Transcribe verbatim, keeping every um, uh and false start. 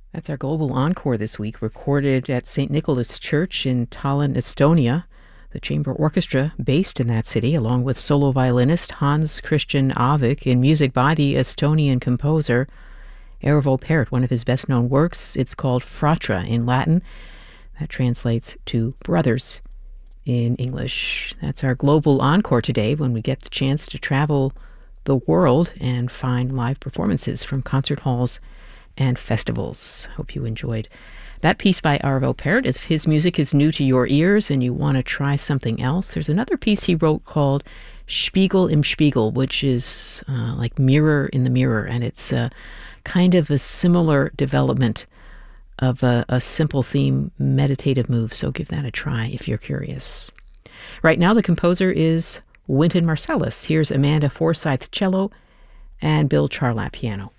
That's our global encore this week, recorded at Saint Nicholas Church in Tallinn, Estonia. The chamber orchestra based in that city, along with solo violinist Hans Christian Avik, in music by the Estonian composer Arvo Pärt, one of his best-known works. It's called Fratra in Latin. That translates to brothers in English. That's our global encore today, when we get the chance to travel the world and find live performances from concert halls and festivals. Hope you enjoyed that piece by Arvo Pärt. If his music is new to your ears and you want to try something else, there's another piece he wrote called Spiegel im Spiegel, which is uh, like mirror in the mirror, and it's uh, kind of a similar development of a, a simple theme meditative move, so give that a try if you're curious. Right now, the composer is Wynton Marsalis. Here's Amanda Forsyth cello and Bill Charlap piano.